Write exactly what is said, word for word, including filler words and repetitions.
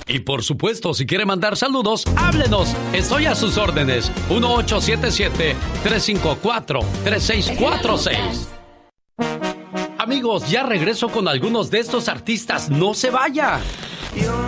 Y por supuesto, si quiere mandar saludos, háblenos. Estoy a sus órdenes. uno ocho siete siete, tres cinco cuatro, tres seis cuatro seis. Amigos, ya regreso con algunos de estos artistas. No se vaya. Yo